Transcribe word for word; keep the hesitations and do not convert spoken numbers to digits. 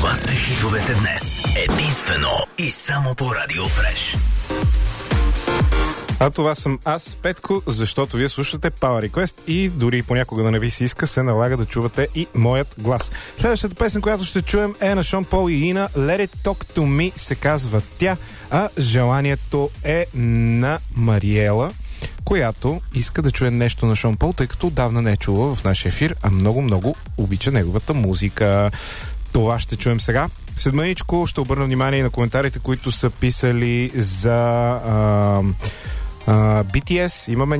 Това сте хитовете днес. Единствено и само по Радио Фреш. А това съм аз, Петко, защото вие слушате Power Request и дори понякога да не ви се иска, се налага да чувате и моят глас. Следващата песен, която ще чуем, е на Шон Пол и Ина. Let It Talk To Me се казва тя, а желанието е на Мариела, която иска да чуе нещо на Шон Пол, тъй като отдавна не е чула в нашия ефир, а много-много обича неговата музика. Това ще чуем сега. След маничко ще обърна внимание и на коментарите, които са писали за а, а, би ти ес. Имаме